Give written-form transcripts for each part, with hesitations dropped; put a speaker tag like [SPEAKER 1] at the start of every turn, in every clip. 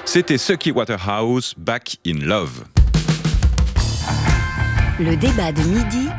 [SPEAKER 1] C'était Sucky Waterhouse, Back in Love.
[SPEAKER 2] Le débat de midi,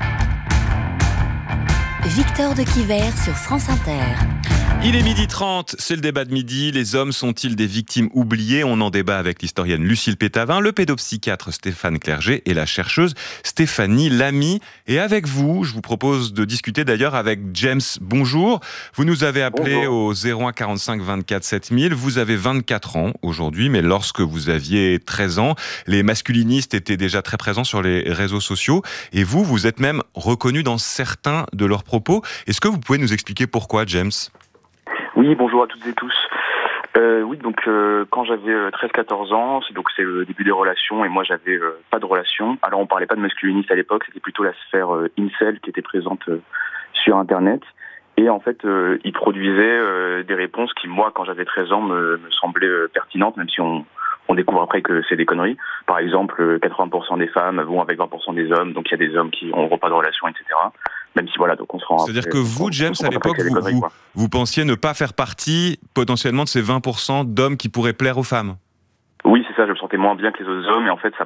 [SPEAKER 2] Victor de Quiver sur France Inter.
[SPEAKER 1] Il est 12h30, c'est le débat de midi. Les hommes sont-ils des victimes oubliées ? On en débat avec l'historienne Lucille Pétavin, le pédopsychiatre Stéphane Clerget et la chercheuse Stéphanie Lamy. Et avec vous, je vous propose de discuter d'ailleurs avec James. Bonjour, vous nous avez appelé au 01 45 24 7000. Vous avez 24 ans aujourd'hui, mais lorsque vous aviez 13 ans, les masculinistes étaient déjà très présents sur les réseaux sociaux. Et vous, vous êtes même reconnu dans certains de leurs propos. Est-ce que vous pouvez nous expliquer pourquoi, James ?
[SPEAKER 3] Oui, bonjour à toutes et tous. Quand j'avais 13-14 ans, c'est le début des relations et moi j'avais pas de relation. Alors on parlait pas de masculiniste à l'époque, c'était plutôt la sphère incel qui était présente sur Internet. Et en fait, ils produisaient des réponses qui, moi, quand j'avais 13 ans, me semblaient pertinentes, même si on découvre après que c'est des conneries. Par exemple, 80% des femmes vont avec 20% des hommes, donc il y a des hommes qui n'auront pas de relation, etc. Même si voilà, donc on se rend...
[SPEAKER 1] C'est-à-dire que vous, James, à l'époque, vous pensiez ne pas faire partie potentiellement de ces 20% d'hommes qui pourraient plaire aux femmes.
[SPEAKER 3] Oui, c'est ça, je me sentais moins bien que les autres hommes, et en fait,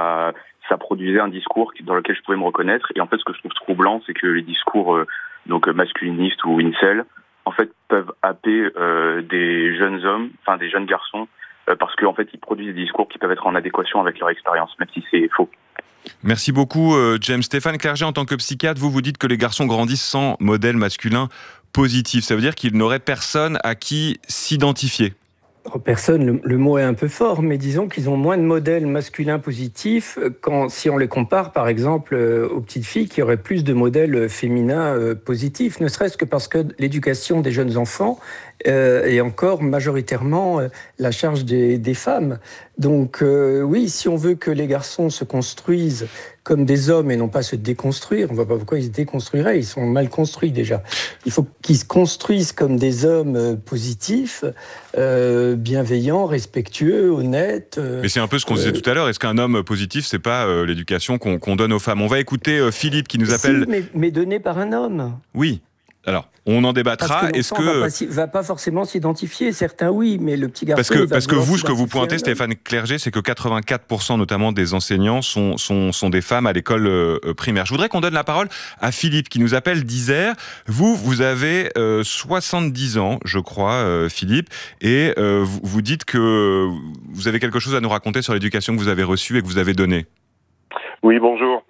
[SPEAKER 3] ça produisait un discours dans lequel je pouvais me reconnaître. Et en fait, ce que je trouve troublant, c'est que les discours masculinistes ou incel, en fait, peuvent happer des jeunes hommes, enfin des jeunes garçons, parce qu'en fait, ils produisent des discours qui peuvent être en adéquation avec leur expérience, même si c'est faux.
[SPEAKER 1] Merci beaucoup, James. Stéphane Clerget, en tant que psychiatre, vous dites que les garçons grandissent sans modèle masculin positif. Ça veut dire qu'ils n'auraient personne à qui s'identifier.
[SPEAKER 4] Personne, le mot est un peu fort, mais disons qu'ils ont moins de modèles masculins positifs si on les compare par exemple aux petites filles qui auraient plus de modèles féminins positifs, ne serait-ce que parce que l'éducation des jeunes enfants est encore majoritairement la charge des femmes. Donc oui, si on veut que les garçons se construisent comme des hommes et non pas se déconstruire, on ne voit pas pourquoi ils se déconstruiraient, ils sont mal construits déjà. Il faut qu'ils se construisent comme des hommes positifs, bienveillants, respectueux, honnêtes.
[SPEAKER 1] Mais c'est un peu ce qu'on disait tout à l'heure, est-ce qu'un homme positif, c'est pas l'éducation qu'on donne aux femmes ? On va écouter Philippe qui nous appelle...
[SPEAKER 4] Si, mais donné par un homme.
[SPEAKER 1] Oui. Alors, on en débattra.
[SPEAKER 4] Est-ce que va pas forcément s'identifier. Certains oui, mais le petit garçon.
[SPEAKER 1] Parce que vous, ce que vous pointez, Stéphane Clerget, c'est que 84% notamment des enseignants sont des femmes à l'école primaire. Je voudrais qu'on donne la parole à Philippe qui nous appelle d'Isère. Vous avez 70 ans, je crois, Philippe, et vous dites que vous avez quelque chose à nous raconter sur l'éducation que vous avez reçue et que vous avez donnée.
[SPEAKER 5] Oui, bonjour.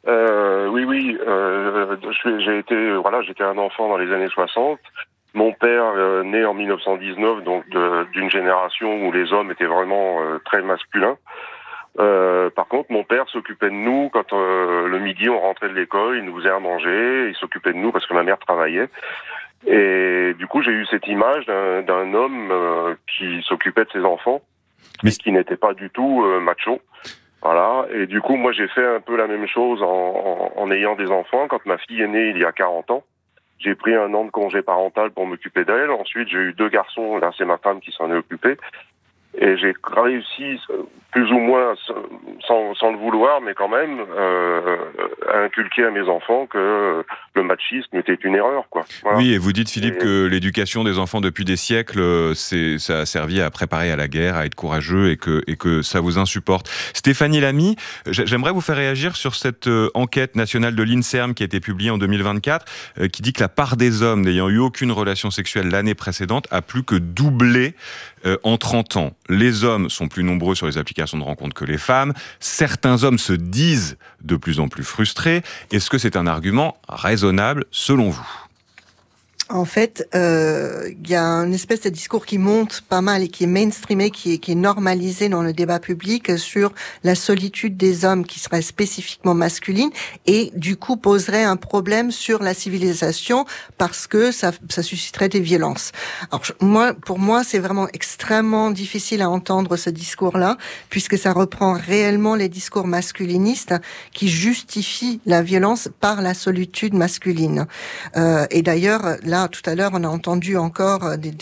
[SPEAKER 5] J'étais un enfant dans les années 60. Mon père, né en 1919, donc d'une génération où les hommes étaient vraiment très masculins. Par contre, mon père s'occupait de nous quand le midi on rentrait de l'école, il nous faisait à manger, il s'occupait de nous parce que ma mère travaillait. Et du coup, j'ai eu cette image d'un homme qui s'occupait de ses enfants, mais qui n'était pas du tout macho. Voilà, et du coup, moi, j'ai fait un peu la même chose en ayant des enfants. Quand ma fille est née il y a 40 ans, j'ai pris 1 an de congé parental pour m'occuper d'elle. Ensuite, j'ai eu 2 garçons, là, c'est ma femme qui s'en est occupée. Et j'ai réussi, plus ou moins, sans le vouloir, mais quand même, à inculquer à mes enfants que le machisme était une erreur, quoi. Voilà.
[SPEAKER 1] Oui, et vous dites, Philippe, que l'éducation des enfants depuis des siècles, ça a servi à préparer à la guerre, à être courageux, et que ça vous insupporte. Stéphanie Lamy, j'aimerais vous faire réagir sur cette enquête nationale de l'INSERM qui a été publiée en 2024, qui dit que la part des hommes n'ayant eu aucune relation sexuelle l'année précédente a plus que doublé en 30 ans. Les hommes sont plus nombreux sur les applications de rencontres que les femmes. Certains hommes se disent de plus en plus frustrés. Est-ce que c'est un argument raisonnable selon vous ?
[SPEAKER 6] En fait, il y a une espèce de discours qui monte pas mal et qui est mainstreamé, qui est normalisé dans le débat public sur la solitude des hommes qui serait spécifiquement masculine et du coup poserait un problème sur la civilisation parce que ça susciterait des violences. Alors pour moi, c'est vraiment extrêmement difficile à entendre ce discours-là puisque ça reprend réellement les discours masculinistes qui justifient la violence par la solitude masculine. Et d'ailleurs, là, tout à l'heure, on a entendu encore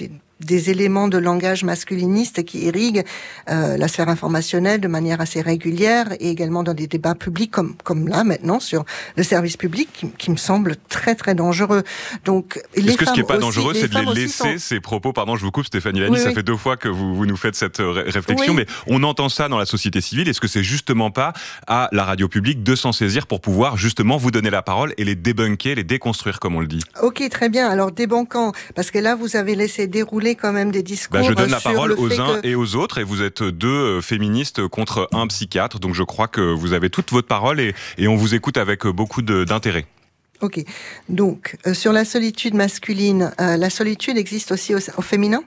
[SPEAKER 6] des éléments de langage masculiniste qui irriguent la sphère informationnelle de manière assez régulière et également dans des débats publics comme là maintenant sur le service public qui me semble très très dangereux. Donc,
[SPEAKER 1] est-ce que ce qui n'est pas dangereux, c'est de les laisser ces propos? Pardon, je vous coupe, Stéphanie Lamy, ça fait 2 fois que vous nous faites cette réflexion, mais on entend ça dans la société civile. Est-ce que c'est justement pas à la radio publique de s'en saisir pour pouvoir justement vous donner la parole et les débunker, les déconstruire comme on le dit?
[SPEAKER 6] Ok, très bien. Alors débankant, parce que là vous avez laissé dérouler quand même des discours.
[SPEAKER 1] Je donne la parole aux uns et aux autres, et vous êtes 2 féministes contre un psychiatre, donc je crois que vous avez toute votre parole et on vous écoute avec beaucoup d'intérêt.
[SPEAKER 6] Ok, donc sur la solitude masculine, la solitude existe aussi au féminin,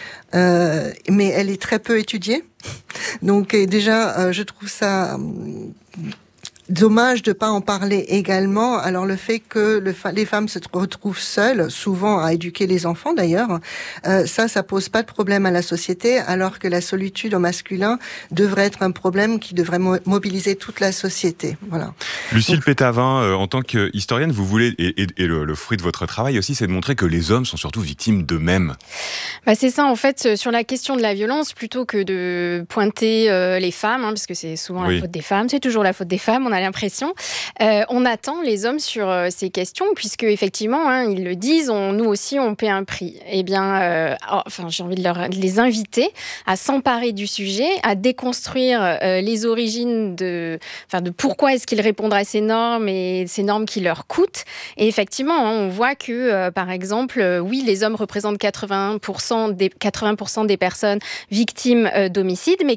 [SPEAKER 6] mais elle est très peu étudiée. Donc déjà, je trouve ça dommage de pas en parler également. Alors le fait que les femmes se retrouvent seules, souvent à éduquer les enfants d'ailleurs, ça pose pas de problème à la société, alors que la solitude au masculin devrait être un problème qui devrait mobiliser toute la société. Voilà.
[SPEAKER 1] Lucille Pétavin, en tant qu'historienne, vous voulez, et le fruit de votre travail aussi, c'est de montrer que les hommes sont surtout victimes d'eux-mêmes.
[SPEAKER 7] C'est ça, en fait, sur la question de la violence, plutôt que de pointer les femmes, parce que c'est souvent la faute des femmes, c'est toujours la faute des femmes, on a l'impression. On attend les hommes sur ces questions, puisque effectivement, ils le disent, nous aussi, on paie un prix. Eh bien, j'ai envie de les inviter à s'emparer du sujet, à déconstruire les origines de pourquoi est-ce qu'ils répondent à ces normes et ces normes qui leur coûtent. Et effectivement, on voit que, par exemple, oui, les hommes représentent 80% des personnes victimes d'homicides, mais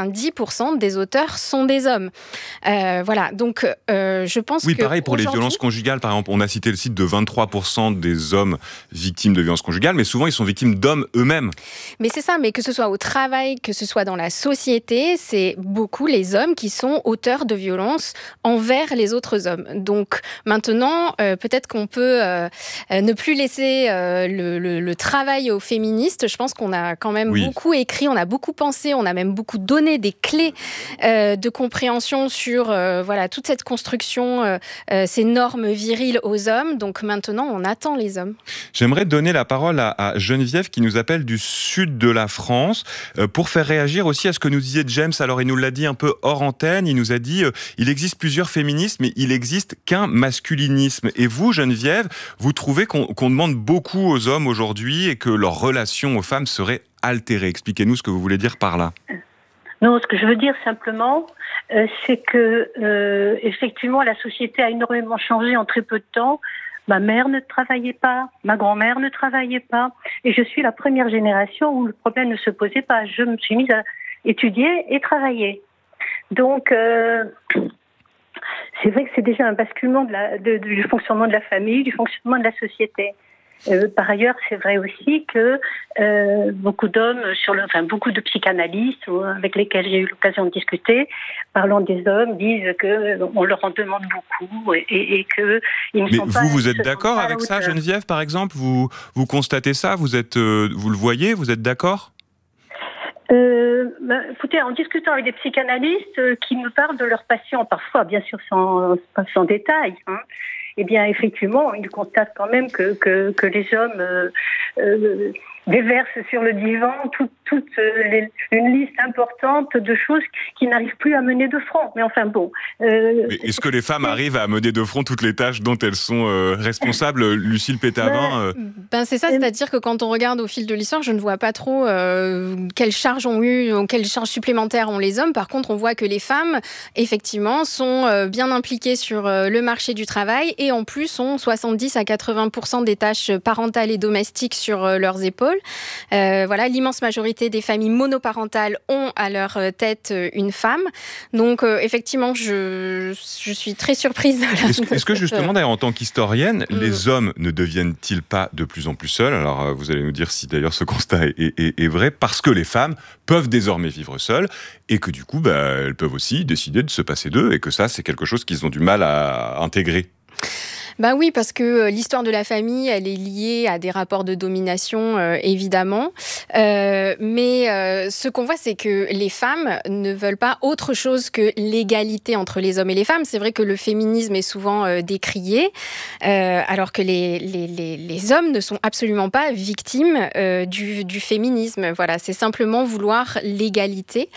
[SPEAKER 7] 90% des auteurs sont des hommes. Voilà, donc je pense que...
[SPEAKER 1] Oui, pareil pour les violences conjugales, par exemple. On a cité le site de 23% des hommes victimes de violences conjugales, mais souvent ils sont victimes d'hommes eux-mêmes.
[SPEAKER 7] Mais c'est ça, mais que ce soit au travail, que ce soit dans la société, c'est beaucoup les hommes qui sont auteurs de violences envers les autres hommes. Donc maintenant, peut-être qu'on peut ne plus laisser le travail aux féministes. Je pense qu'on a quand même beaucoup écrit, on a beaucoup pensé, on a même beaucoup donné des clés de compréhension sur toute cette construction, ces normes viriles aux hommes. Donc maintenant, on attend les hommes.
[SPEAKER 1] J'aimerais donner la parole à Geneviève qui nous appelle du sud de la France pour faire réagir aussi à ce que nous disait James. Alors il nous l'a dit un peu hors antenne, il nous a dit il existe plusieurs féminismes, mais il n'existe qu'un masculinisme. Et vous, Geneviève, vous trouvez qu'on demande beaucoup aux hommes aujourd'hui et que leur relation aux femmes serait altérée. Expliquez-nous ce que vous voulez dire par là.
[SPEAKER 8] Non, ce que je veux dire simplement, c'est que effectivement la société a énormément changé en très peu de temps. Ma mère ne travaillait pas, ma grand-mère ne travaillait pas, et je suis la première génération où le problème ne se posait pas. Je me suis mise à étudier et travailler. Donc c'est vrai que c'est déjà un basculement du fonctionnement de la famille, du fonctionnement de la société. Par ailleurs, c'est vrai aussi que beaucoup d'hommes, beaucoup de psychanalystes avec lesquels j'ai eu l'occasion de discuter, parlant des hommes, disent qu'on leur en demande beaucoup et qu'ils ne sont pas...
[SPEAKER 1] Mais vous êtes d'accord avec ça, Geneviève, par exemple? Vous constatez ça? Vous le voyez? Vous êtes d'accord?
[SPEAKER 8] Écoutez, en discutant avec des psychanalystes qui me parlent de leurs patients, parfois, bien sûr, sans détail, eh bien, effectivement, ils constatent quand même que les hommes déversent sur le divan une liste importante de choses qui n'arrivent plus à mener de front. Mais enfin bon...
[SPEAKER 1] Mais est-ce que les femmes arrivent à mener de front toutes les tâches dont elles sont responsables, Lucille Pétavin?
[SPEAKER 7] C'est ça, c'est-à-dire que quand on regarde au fil de l'histoire, je ne vois pas trop quelles charges supplémentaires ont les hommes. Par contre, on voit que les femmes, effectivement, sont bien impliquées sur le marché du travail et en plus ont 70 à 80% des tâches parentales et domestiques sur leurs épaules. L'immense majorité des familles monoparentales ont à leur tête une femme. Donc, effectivement, je suis très surprise.
[SPEAKER 1] Est-ce que justement, d'ailleurs, en tant qu'historienne, les hommes ne deviennent-ils pas de plus en plus seuls? Alors, vous allez nous dire si d'ailleurs ce constat est vrai, parce que les femmes peuvent désormais vivre seules et que du coup, elles peuvent aussi décider de se passer d'eux et que ça, c'est quelque chose qu'ils ont du mal à intégrer.
[SPEAKER 7] Bah oui, parce que l'histoire de la famille, elle est liée à des rapports de domination, évidemment. Mais ce qu'on voit, c'est que les femmes ne veulent pas autre chose que l'égalité entre les hommes et les femmes. C'est vrai que le féminisme est souvent décrié, alors que les hommes ne sont absolument pas victimes du féminisme. Voilà, c'est simplement vouloir l'égalité.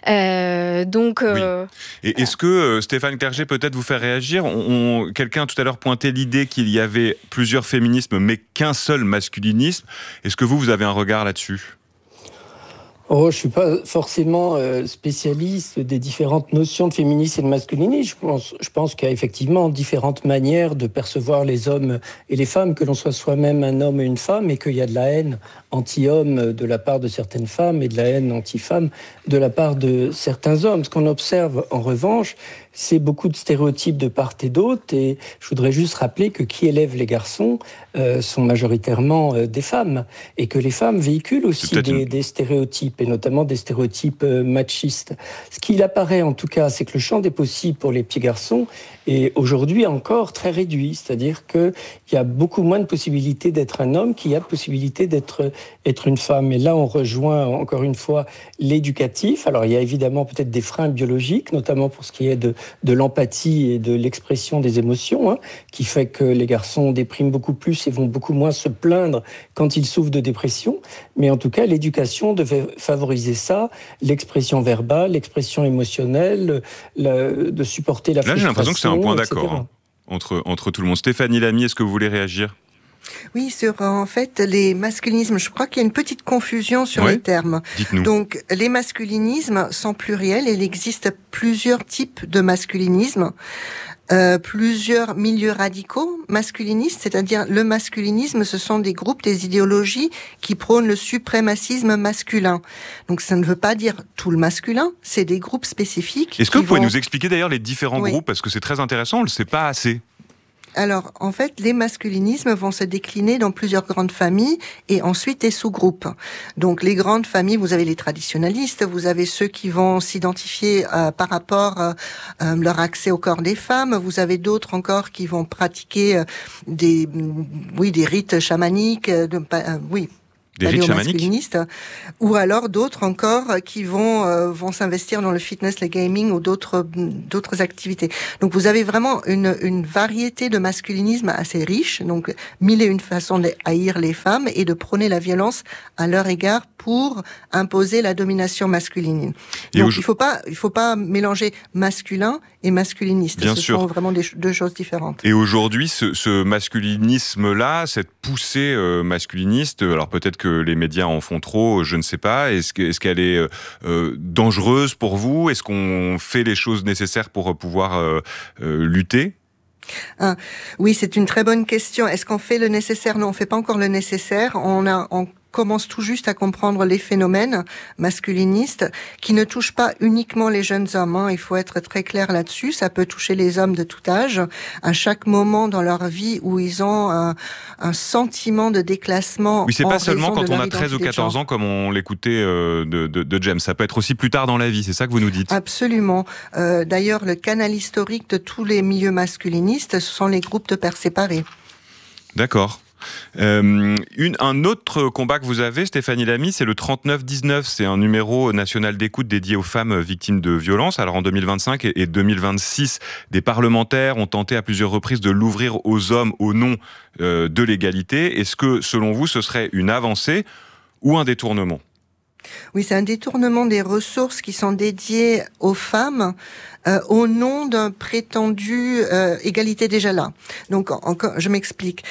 [SPEAKER 1] Oui. Et est-ce que, Stéphane Clerget, peut-être vous faire réagir ? Quelqu'un tout à l'heure pointait l'idée qu'il y avait plusieurs féminismes, mais qu'un seul masculinisme. Est-ce que vous avez un regard là-dessus ?
[SPEAKER 4] Je ne suis pas forcément spécialiste des différentes notions de féminisme et de masculinisme. Je pense qu'il y a effectivement différentes manières de percevoir les hommes et les femmes, que l'on soit soi-même un homme et une femme, et qu'il y a de la haine anti-homme de la part de certaines femmes et de la haine anti-femme de la part de certains hommes. Ce qu'on observe en revanche, c'est beaucoup de stéréotypes de part et d'autre, et je voudrais juste rappeler que qui élève les garçons sont majoritairement des femmes, et que les femmes véhiculent aussi des stéréotypes, et notamment des stéréotypes machistes. Ce qu'il apparaît en tout cas, c'est que le champ des possibles pour les petits garçons est aujourd'hui encore très réduit, c'est-à-dire qu'il y a beaucoup moins de possibilités d'être un homme qu'il y a de possibilités d'être une femme. Et là, on rejoint encore une fois l'éducatif. Alors, il y a évidemment peut-être des freins biologiques, notamment pour ce qui est de l'empathie et de l'expression des émotions, qui fait que les garçons dépriment beaucoup plus et vont beaucoup moins se plaindre quand ils souffrent de dépression. Mais en tout cas, l'éducation devait favoriser ça, l'expression verbale, l'expression émotionnelle, de supporter la frustration.
[SPEAKER 1] Là, j'ai l'impression que c'est un point d'accord entre tout le monde. Stéphanie Lamy, est-ce que vous voulez réagir ?
[SPEAKER 6] Oui, sur en fait les masculinismes, je crois qu'il y a une petite confusion sur les termes.
[SPEAKER 1] Dites-nous.
[SPEAKER 6] Donc les masculinismes sont pluriels et il existe plusieurs types de masculinisme. Plusieurs milieux radicaux masculinistes, c'est-à-dire le masculinisme, ce sont des groupes, des idéologies qui prônent le suprémacisme masculin. Donc ça ne veut pas dire tout le masculin, c'est des groupes spécifiques.
[SPEAKER 1] Est-ce que vous pouvez nous expliquer d'ailleurs les différents groupes, parce que c'est très intéressant, on ne le sait pas assez.
[SPEAKER 6] Alors, en fait, les masculinismes vont se décliner dans plusieurs grandes familles et ensuite des sous-groupes. Donc, les grandes familles, vous avez les traditionalistes, vous avez ceux qui vont s'identifier par rapport à leur accès au corps des femmes, vous avez d'autres encore qui vont pratiquer des rites chamaniques,
[SPEAKER 1] des rites
[SPEAKER 6] masculinistes, ou alors d'autres encore qui vont s'investir dans le fitness, le gaming ou d'autres activités. Donc vous avez vraiment une variété de masculinisme assez riche, donc mille et une façons de haïr les femmes et de prôner la violence à leur égard pour imposer la domination masculine. Donc il faut pas mélanger masculin et masculiniste.
[SPEAKER 1] Bien sûr.
[SPEAKER 6] Sont vraiment deux choses différentes.
[SPEAKER 1] Et aujourd'hui, ce masculinisme-là, cette poussée masculiniste, alors peut-être que les médias en font trop, je ne sais pas. Est-ce qu'elle est dangereuse pour vous ? Est-ce qu'on fait les choses nécessaires pour pouvoir lutter ?
[SPEAKER 6] Oui, c'est une très bonne question. Est-ce qu'on fait le nécessaire ? Non, on fait pas encore le nécessaire. On commence tout juste à comprendre les phénomènes masculinistes qui ne touchent pas uniquement les jeunes hommes. Il faut être très clair là-dessus. Ça peut toucher les hommes de tout âge, à chaque moment dans leur vie où ils ont un sentiment de déclassement.
[SPEAKER 1] Oui, c'est pas seulement quand on a 13 ou 14 ans, comme on l'écoutait de James. Ça peut être aussi plus tard dans la vie, c'est ça que vous nous dites ?
[SPEAKER 6] Absolument. D'ailleurs, le canal historique de tous les milieux masculinistes, ce sont les groupes de pères séparés. D'accord.
[SPEAKER 1] Un autre combat que vous avez, Stéphanie Lamy, c'est le 3919. C'est un numéro national d'écoute dédié aux femmes victimes de violences. Alors en 2025 et 2026, des parlementaires ont tenté à plusieurs reprises de l'ouvrir aux hommes au nom de l'égalité. Est-ce que, selon vous, ce serait une avancée ou un détournement ?
[SPEAKER 6] Oui, c'est un détournement des ressources qui sont dédiées aux femmes au nom d'un prétendu égalité déjà là. Donc, encore, je m'explique.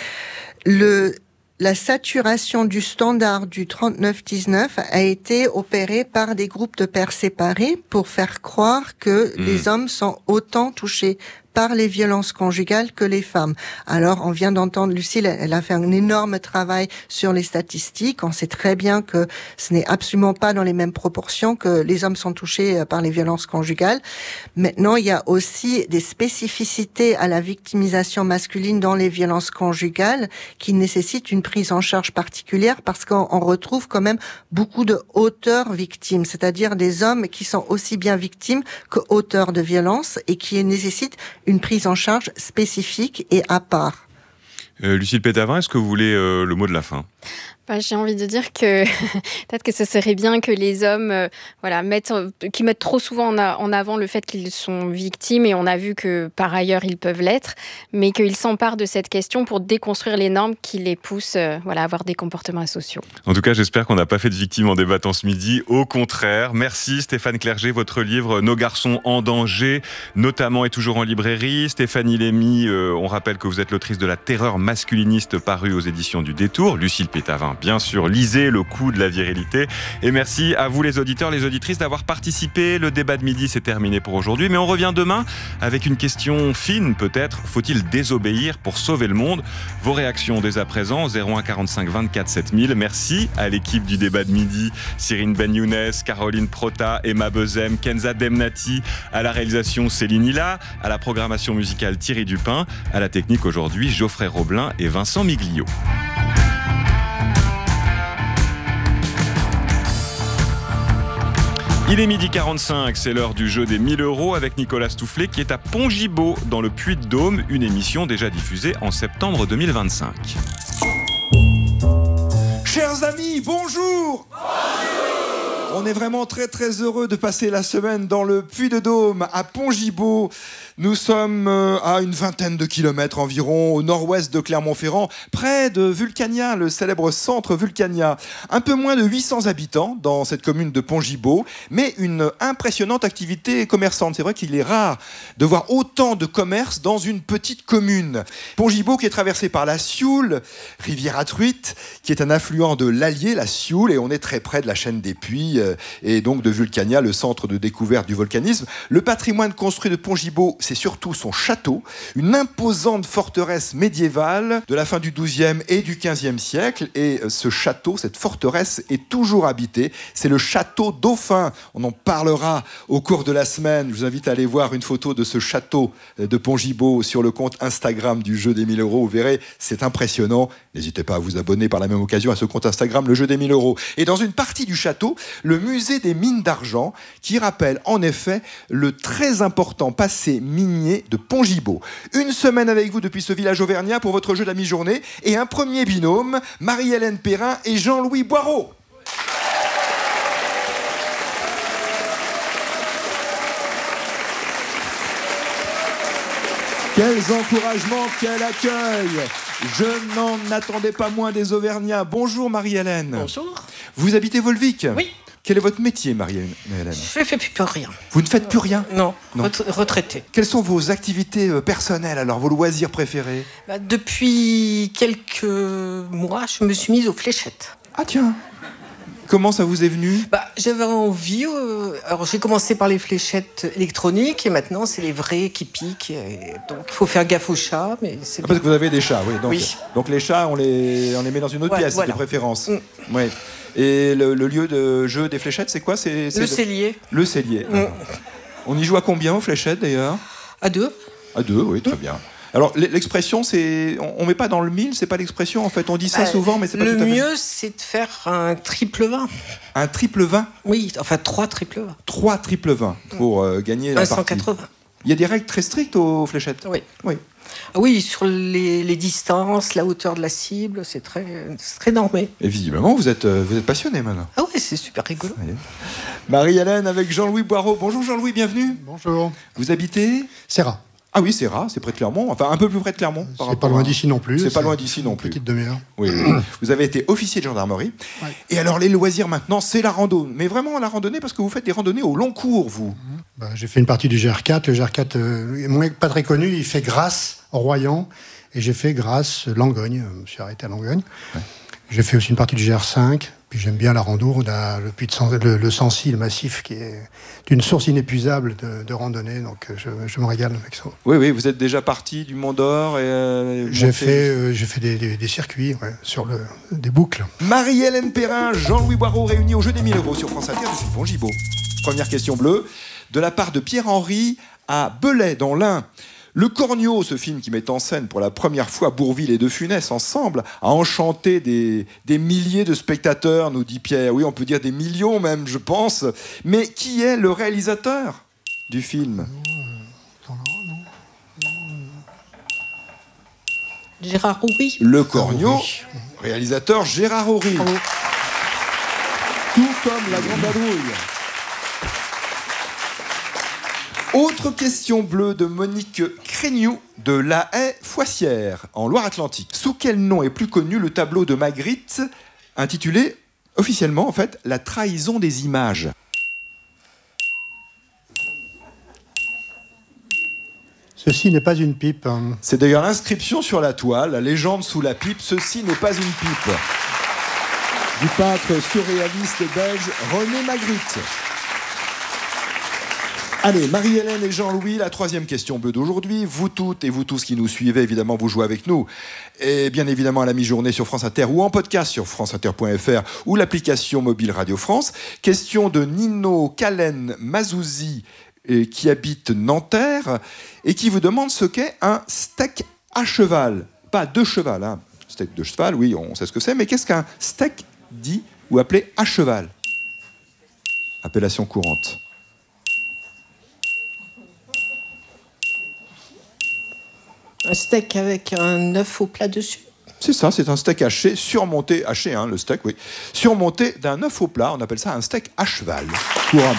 [SPEAKER 6] La saturation du standard du 3919 a été opérée par des groupes de pères séparés pour faire croire que les hommes sont autant touchés par les violences conjugales que les femmes. Alors, on vient d'entendre Lucille, elle a fait un énorme travail sur les statistiques. On sait très bien que ce n'est absolument pas dans les mêmes proportions que les hommes sont touchés par les violences conjugales. Maintenant, il y a aussi des spécificités à la victimisation masculine dans les violences conjugales qui nécessitent une prise en charge particulière parce qu'on retrouve quand même beaucoup de auteurs victimes, c'est-à-dire des hommes qui sont aussi bien victimes que auteurs de violences et qui nécessitent une prise en charge spécifique et à part.
[SPEAKER 1] Lucille Pétavin, est-ce que vous voulez le mot de la fin ?
[SPEAKER 7] J'ai envie de dire que peut-être que ce serait bien que les hommes qui mettent trop souvent en avant le fait qu'ils sont victimes, et on a vu que par ailleurs ils peuvent l'être, mais qu'ils s'emparent de cette question pour déconstruire les normes qui les poussent à avoir des comportements asociaux.
[SPEAKER 1] En tout cas, j'espère qu'on n'a pas fait de victimes en débattant ce midi. Au contraire. Merci Stéphane Clerget. Votre livre « Nos garçons en danger » notamment est toujours en librairie. Stéphanie Lamy, on rappelle que vous êtes l'autrice de La terreur masculiniste parue aux éditions du Détour. Lucille Pétavin, bien sûr, lisez Le coup de la virilité. Et merci à vous les auditeurs, les auditrices d'avoir participé. Le débat de midi, c'est terminé pour aujourd'hui. Mais on revient demain avec une question fine peut-être. Faut-il désobéir pour sauver le monde ? Vos réactions dès à présent, 01 45 24 7000. Merci à l'équipe du débat de midi. Cyrine Ben-Younes, Caroline Prota, Emma Bezem, Kenza Demnati. À la réalisation, Céline Hilla. À la programmation musicale, Thierry Dupin. À la technique aujourd'hui, Geoffrey Roblin et Vincent Miglio. Il est 12h45, c'est l'heure du jeu des 1000 € avec Nicolas Stoufflet qui est à Pont-Gibaud dans le Puy-de-Dôme, une émission déjà diffusée en septembre 2025.
[SPEAKER 9] Chers amis, bonjour! On est vraiment très très heureux de passer la semaine dans le Puy-de-Dôme à Pont-Gibaud. Nous sommes à une vingtaine de kilomètres environ au nord-ouest de Clermont-Ferrand, près de Vulcania, le célèbre centre Vulcania. Un peu moins de 800 habitants dans cette commune de Pont-Gibaud, mais une impressionnante activité commerçante. C'est vrai qu'il est rare de voir autant de commerce dans une petite commune. Pont-Gibaud qui est traversé par la Sioule, rivière à truites, qui est un affluent de l'Allier, la Sioule, et on est très près de la chaîne des Puys et donc de Vulcania, le centre de découverte du volcanisme. Le patrimoine construit de Pont-Gibaud, c'est surtout son château, une imposante forteresse médiévale de la fin du XIIe et du XVe siècle. Et ce château, cette forteresse, est toujours habitée. C'est le château Dauphin. On en parlera au cours de la semaine. Je vous invite à aller voir une photo de ce château de Pont-Gibaud sur le compte Instagram du Jeu des 1000 €. Vous verrez, c'est impressionnant. N'hésitez pas à vous abonner par la même occasion à ce compte Instagram, le Jeu des 1000 €. Et dans une partie du château, le musée des mines d'argent, qui rappelle en effet le très important passé minier de Pont-Gibaud. Une semaine avec vous depuis ce village auvergnat pour votre jeu de la mi-journée et un premier binôme, Marie-Hélène Perrin et Jean-Louis Boireau. Quels encouragements, quel accueil! Je n'en attendais pas moins des Auvergnats. Bonjour Marie-Hélène.
[SPEAKER 10] Bonjour.
[SPEAKER 9] Vous habitez Volvic?
[SPEAKER 10] Oui.
[SPEAKER 9] Quel est votre métier, Marie-Hélène?
[SPEAKER 10] Je ne fais plus rien.
[SPEAKER 9] Vous ne faites plus rien?
[SPEAKER 10] Non. Retraité.
[SPEAKER 9] Quelles sont vos activités personnelles, alors, vos loisirs préférés?
[SPEAKER 10] Depuis quelques mois, je me suis mise aux fléchettes.
[SPEAKER 9] Ah tiens. Comment ça vous est venu?
[SPEAKER 10] J'avais envie. Alors j'ai commencé par les fléchettes électroniques et maintenant c'est les vraies qui piquent. Donc il faut faire gaffe aux chats, mais c'est
[SPEAKER 9] parce que vous avez des chats, oui. Donc,
[SPEAKER 10] oui.
[SPEAKER 9] Donc les chats, on les met dans une autre pièce, voilà. De préférence. Oui. Et le lieu de jeu des fléchettes, c'est quoi? C'est
[SPEAKER 10] le cellier.
[SPEAKER 9] Le cellier. On y joue à combien aux fléchettes d'ailleurs?
[SPEAKER 10] À 2.
[SPEAKER 9] À 2, oui, très bien. Alors l'expression, c'est, on met pas dans le mille, c'est pas l'expression en fait. On dit ça souvent, mais c'est pas tout à fait.
[SPEAKER 10] Le mieux, c'est de faire un triple 20.
[SPEAKER 9] Un triple 20?
[SPEAKER 10] Oui, enfin 3 triple 20.
[SPEAKER 9] 3 triple 20 pour gagner la partie.
[SPEAKER 10] 180.
[SPEAKER 9] Il y a des règles très strictes aux fléchettes.
[SPEAKER 10] Oui. Oui, sur les distances, la hauteur de la cible, c'est très normé.
[SPEAKER 9] Et visiblement, vous êtes passionné maintenant.
[SPEAKER 10] Ah oui, c'est super rigolo.
[SPEAKER 9] Oui. Marie-Hélène avec Jean-Louis Boireau. Bonjour Jean-Louis, bienvenue.
[SPEAKER 11] Bonjour.
[SPEAKER 9] Vous habitez
[SPEAKER 11] Serra.
[SPEAKER 9] Ah oui, Serra, c'est près de Clermont. Enfin, un peu plus près de Clermont.
[SPEAKER 11] C'est pas loin d'ici non plus.
[SPEAKER 9] C'est pas loin d'ici non plus.
[SPEAKER 11] Petite demi-heure.
[SPEAKER 9] Oui. Vous avez été officier de gendarmerie.
[SPEAKER 11] Ouais.
[SPEAKER 9] Et alors, les loisirs maintenant, c'est la rando. Mais vraiment la randonnée, parce que vous faites des randonnées au long cours, vous.
[SPEAKER 11] J'ai fait une partie du GR4. Le GR4 est pas très connu. Il fait Grasse, Royan. Et j'ai fait Grasse, Langogne. Je me suis arrêté à Langogne. Ouais. J'ai fait aussi une partie du GR5. Puis j'aime bien la rando. On a le Sancy, le massif, qui est d'une source inépuisable de randonnée. Donc je me régale avec ça.
[SPEAKER 9] Oui, vous êtes déjà parti du Mont d'Or et
[SPEAKER 11] j'ai fait des circuits, sur des boucles.
[SPEAKER 9] Marie-Hélène Perrin, Jean-Louis Boireau réunis au Jeu des 1000 € sur France Inter depuis Pont-Gibaud. Première question bleue, de la part de Pierre-Henri à Belay, dans l'Ain. Le Cornio, ce film qui met en scène pour la première fois Bourvil et De Funès ensemble, a enchanté des milliers de spectateurs, nous dit Pierre. Oui, on peut dire des millions même, je pense. Mais qui est le réalisateur du film?
[SPEAKER 10] Gérard Houry.
[SPEAKER 9] Le Cornio, réalisateur Gérard Houry.
[SPEAKER 10] Bravo.
[SPEAKER 9] Tout comme la Grande Vadrouille. Autre question bleue de Monique Crégnoux de La Haye-Foissière, en Loire-Atlantique. Sous quel nom est plus connu le tableau de Magritte, intitulé officiellement, en fait, La trahison des images?
[SPEAKER 11] Ceci n'est pas une pipe.
[SPEAKER 9] C'est d'ailleurs l'inscription sur la toile, la légende sous la pipe, ceci n'est pas une pipe. Du peintre surréaliste belge René Magritte. Allez, Marie-Hélène et Jean-Louis, la troisième question bleue d'aujourd'hui. Vous toutes et vous tous qui nous suivez, évidemment, vous jouez avec nous. Et bien évidemment à la mi-journée sur France Inter ou en podcast sur franceinter.fr ou l'application mobile Radio France. Question de Nino Kalen Mazouzi qui habite Nanterre et qui vous demande ce qu'est un steak à cheval. Pas de cheval, hein. Steak de cheval, oui, on sait ce que c'est, mais qu'est-ce qu'un steak dit ou appelé à cheval? Appellation courante.
[SPEAKER 10] Un steak avec un œuf au plat dessus.
[SPEAKER 9] C'est ça, c'est un steak haché, surmonté, haché, hein, le steak, oui, surmonté d'un œuf au plat. On appelle ça un steak à cheval, couramment.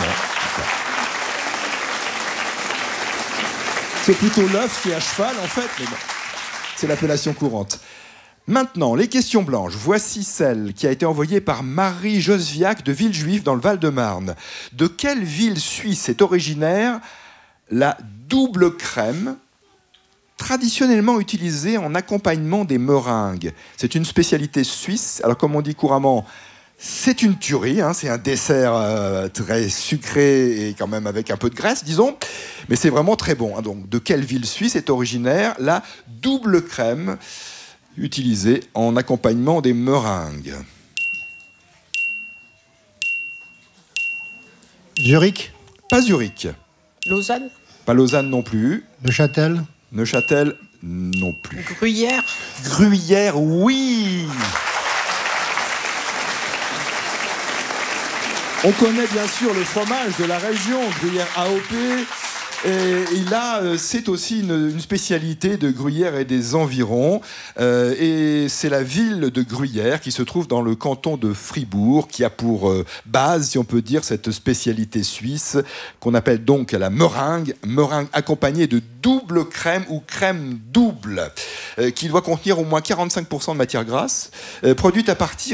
[SPEAKER 9] C'est plutôt l'œuf qui est à cheval, en fait, mais bon, c'est l'appellation courante. Maintenant, les questions blanches. Voici celle qui a été envoyée par Marie Josviac de Villejuif dans le Val-de-Marne. De quelle ville suisse est originaire la double crème traditionnellement utilisée en accompagnement des meringues? C'est une spécialité suisse. Alors, comme on dit couramment, c'est une tuerie, hein, c'est un dessert très sucré et quand même avec un peu de graisse, disons. Mais c'est vraiment très bon. Hein. Donc, de quelle ville suisse est originaire la double crème utilisée en accompagnement des meringues?
[SPEAKER 11] Zurich.
[SPEAKER 9] Pas Zurich.
[SPEAKER 10] Lausanne.
[SPEAKER 9] Pas Lausanne non plus.
[SPEAKER 11] Neuchâtel.
[SPEAKER 9] Neuchâtel non plus.
[SPEAKER 10] Gruyère.
[SPEAKER 9] Gruyère, oui. On connaît bien sûr le fromage de la région, Gruyère AOP. Et là, c'est aussi une spécialité de Gruyère et des environs. Et c'est la ville de Gruyère qui se trouve dans le canton de Fribourg, qui a pour base, si on peut dire, cette spécialité suisse qu'on appelle donc la meringue accompagnée de double crème ou crème double, qui doit contenir au moins 45% de matière grasse, produite à partir